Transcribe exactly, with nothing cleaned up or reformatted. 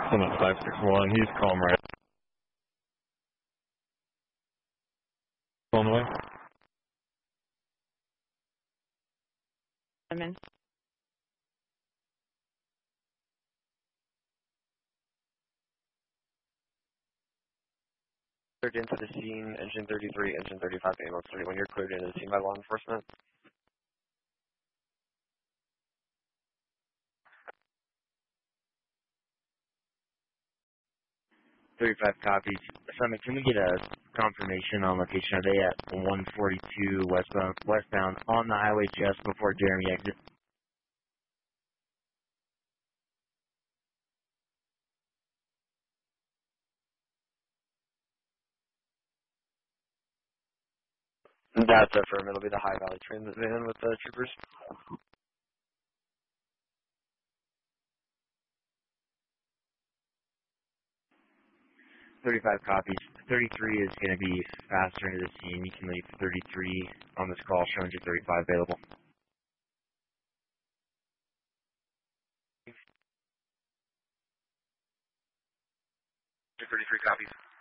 Summit five six one, he's calm right on the way. I'm in. Cleared into the scene, engine thirty-three, engine thirty-five, ambulance thirty-one. You're cleared into the scene by law enforcement. thirty-five copies. Summit, can we get a confirmation on location? Are they at one forty-two westbound, westbound on the highway just before Jeremy exit? That's affirm. It'll be the High Valley Transit van with the troopers. thirty-five copies. thirty-three is going to be faster into the scene. You can leave thirty-three on this call, showing you thirty-five available. thirty-three copies.